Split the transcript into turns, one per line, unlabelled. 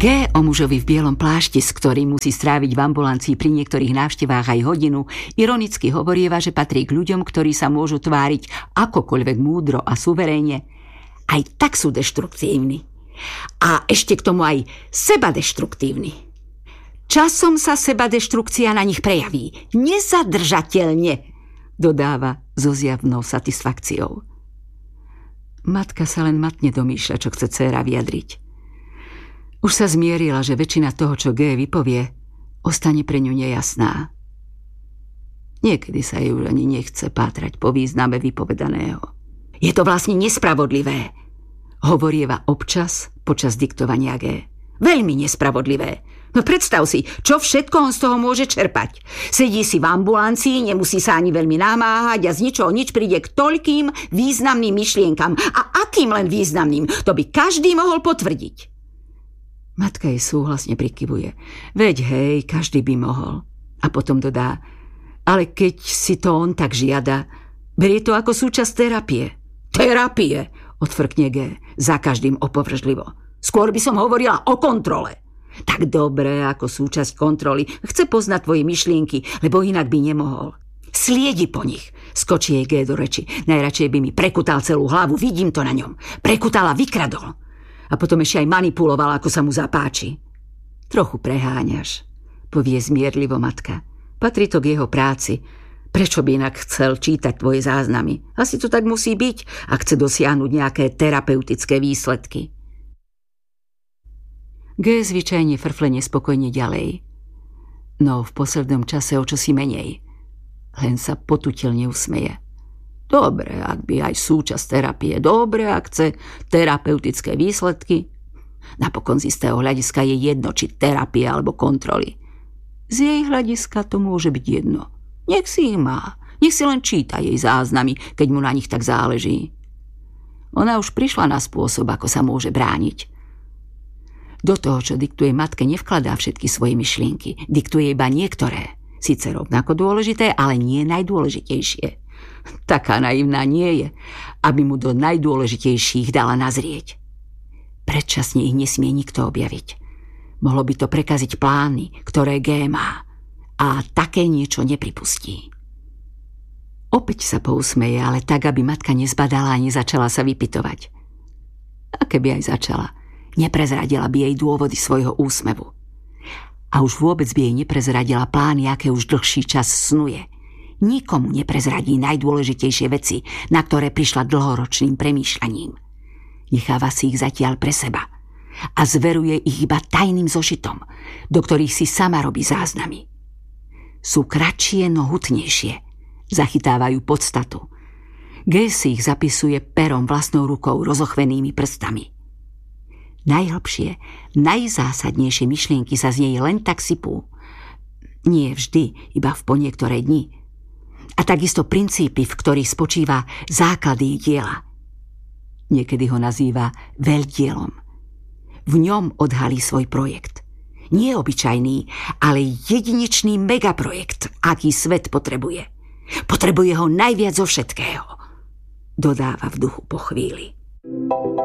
G o mužovi v bielom plášti, s ktorým musí stráviť v ambulancii pri niektorých návštevách aj hodinu, ironicky hovorieva, že patrí k ľuďom, ktorí sa môžu tváriť akokoľvek múdro a suverénne. Aj tak sú deštruktívni. A ešte k tomu aj sebadeštruktívni. Časom sa sebadeštrukcia na nich prejaví. Nezadržateľne, dodáva so zjavnou satisfakciou. Matka sa len matne domýšľa, čo chce dcéra vyjadriť. Už sa zmierila, že väčšina toho, čo G vypovie, ostane pre ňu nejasná. Niekedy sa jej už ani nechce pátrať po význame vypovedaného. Je to vlastne nespravodlivé, hovorieva občas počas diktovania G. Veľmi nespravodlivé. No predstav si, čo všetko on z toho môže čerpať. Sedí si v ambulancii, nemusí sa ani veľmi namáhať a z ničoho nič príde k toľkým významným myšlienkam. A akým len významným, to by každý mohol potvrdiť. Matka jej súhlasne prikyvuje. Veď hej, každý by mohol. A potom dodá, ale keď si to on tak žiada, berie to ako súčasť terapie. Terapie, odfrkne G, za každým opovržlivo. Skôr by som hovorila o kontrole. Tak dobre, ako súčasť kontroly. Chce poznať tvoje myšlienky, lebo inak by nemohol. Sliedi po nich, skočí jej G do reči. Najradšej by mi prekutal celú hlavu, vidím to na ňom. Prekutal a vykradol. A potom ešte aj manipuloval, ako sa mu zapáči. Trochu preháňaš, povie zmierlivo matka. Patrí to k jeho práci. Prečo by inak chcel čítať tvoje záznamy? Asi to tak musí byť, ak chce dosiahnuť nejaké terapeutické výsledky. G zvyčajne frfle nespokojne ďalej. No v poslednom čase o čosi menej. Len sa potutilne usmeje. Dobre, ak by aj súčasť terapie. Dobre, ak chce terapeutické výsledky. Napokon z istého hľadiska je jedno, či terapie alebo kontroly. Z jej hľadiska to môže byť jedno. Nech si ich má. Nech si len číta jej záznamy, keď mu na nich tak záleží. Ona už prišla na spôsob, ako sa môže brániť. Do toho, čo diktuje matke, nevkladá všetky svoje myšlienky. Diktuje iba niektoré. Síce rovnako dôležité, ale nie najdôležitejšie. Taká naivná nie je, aby mu do najdôležitejších dala nazrieť. Predčasne ich nesmie nikto objaviť. Mohlo by to prekaziť plány, ktoré G má. A také niečo nepripustí. Opäť sa pousmeje, ale tak, aby matka nezbadala a nezačala sa vypytovať. A keby aj začala, neprezradila by jej dôvody svojho úsmevu. A už vôbec by jej neprezradila plány, aké už dlhší čas snuje. Nikomu neprezradí najdôležitejšie veci, na ktoré prišla dlhoročným premýšľaním. Necháva si ich zatiaľ pre seba a zveruje ich iba tajným zošitom, do ktorých si sama robí záznamy. Sú kratšie, no hutnejšie. Zachytávajú podstatu. G si ich zapisuje perom vlastnou rukou rozochvenými prstami. Najhlbšie, najzásadnejšie myšlienky sa z nej len tak sypú. Nie vždy, iba v niektoré dni. A takisto princípy, v ktorých spočíva základ jej diela. Niekedy ho nazýva veľdielom. V ňom odhalí svoj projekt. Nie obyčajný, ale jedinečný megaprojekt, aký svet potrebuje. Potrebuje ho najviac zo všetkého, dodáva v duchu po chvíli.